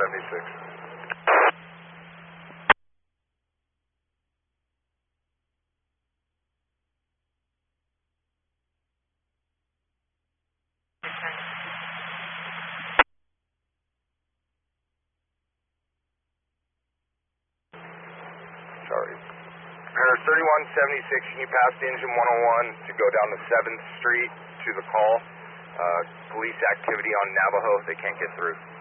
76. Sorry. Air 3176, can you pass the engine 101 to go down to 7th Street to the call? Police activity on Navajo, they can't get through.